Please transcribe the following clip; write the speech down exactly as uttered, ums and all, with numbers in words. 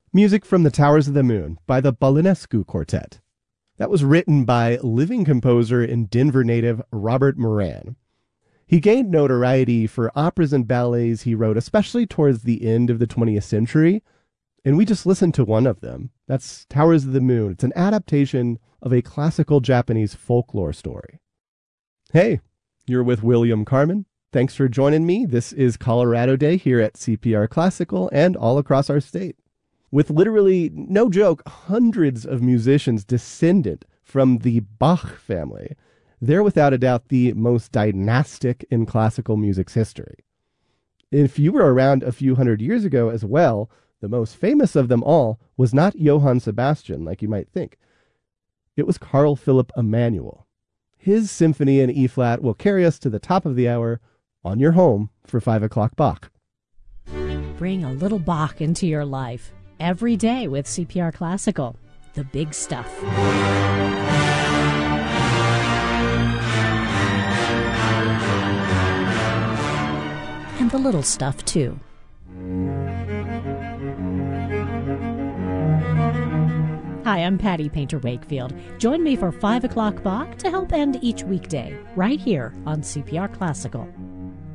Music from The Towers of the Moon by the Balinescu Quartet. That was written by living composer and Denver native Robert Moran. He gained notoriety for operas and ballets he wrote, especially towards the end of the twentieth century, and we just listened to one of them. That's Towers of the Moon. It's an adaptation of a classical Japanese folklore story. Hey, you're with William Carmen. Thanks for joining me. This is Colorado Day here at C P R Classical and all across our state. With literally, no joke, hundreds of musicians descended from the Bach family, they're without a doubt the most dynastic in classical music's history. If you were around a few hundred years ago as well, the most famous of them all was not Johann Sebastian, like you might think. It was Carl Philipp Emanuel. His symphony in E-flat will carry us to the top of the hour on your home for five o'clock Bach. Bring a little Bach into your life every day with C P R Classical, the big stuff. And the little stuff, too. Hi, I'm Patty Painter Wakefield. Join me for five o'clock Bach to help end each weekday, right here on C P R Classical.